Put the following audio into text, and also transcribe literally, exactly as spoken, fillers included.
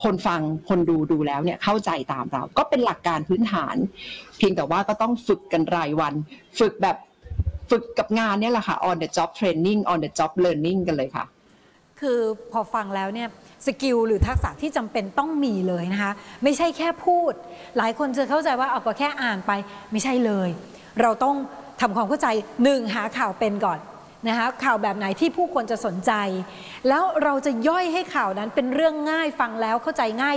คนฟังคนดูดูแล้วเนี่ยเข้าใจตามเราก็เป็นหลักการพื้นฐานเพียงแต่ว่าก็ต้องฝึกกันรายวันฝึกแบบฝึกกับงานเนี่ยแหละค่ะ on the job training on the job learning กันเลยค่ะคือพอฟังแล้วเนี่ยสกิลหรือทักษะที่จำเป็นต้องมีเลยนะคะไม่ใช่แค่พูดหลายคนจะเข้าใจว่าเอาก็แค่อ่านไปไม่ใช่เลยเราต้องทำความเข้าใจหนึ่งหาข่าวเป็นก่อนนะคะข่าวแบบไหนที่ผู้คนจะสนใจแล้วเราจะย่อยให้ข่าวนั้นเป็นเรื่องง่ายฟังแล้วเข้าใจง่าย